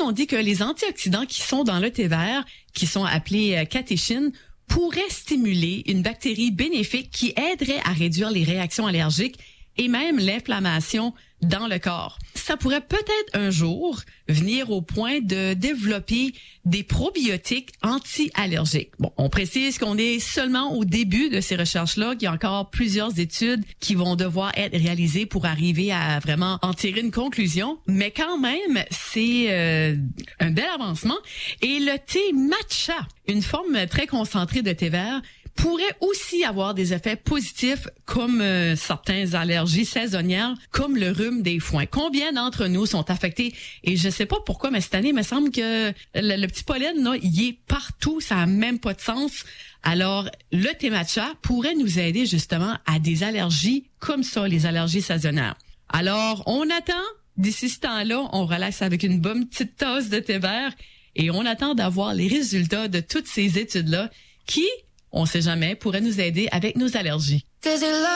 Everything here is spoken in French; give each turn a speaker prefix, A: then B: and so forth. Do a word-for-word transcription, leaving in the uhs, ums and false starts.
A: on dit que les antioxydants qui sont dans le thé vert, qui sont appelés euh, catéchines, pourraient stimuler une bactérie bénéfique qui aiderait à réduire les réactions allergiques et même l'inflammation dans le corps. Ça pourrait peut-être un jour venir au point de développer des probiotiques anti-allergiques. Bon, on précise qu'on est seulement au début de ces recherches-là, qu'il y a encore plusieurs études qui vont devoir être réalisées pour arriver à vraiment en tirer une conclusion, mais quand même, c'est euh, un bel avancement. Et le thé matcha, une forme très concentrée de thé vert, pourrait aussi avoir des effets positifs comme euh, certaines allergies saisonnières, comme le rhume des foins. Combien d'entre nous sont affectés? Et je sais pas pourquoi, mais cette année, il me semble que le, le petit pollen, là, il est partout, ça a même pas de sens. Alors, le thé matcha pourrait nous aider justement à des allergies comme ça, les allergies saisonnières. Alors, on attend, d'ici ce temps-là, on relaxe avec une bonne petite tasse de thé vert et on attend d'avoir les résultats de toutes ces études-là qui, on sait jamais, pourrait nous aider avec nos allergies.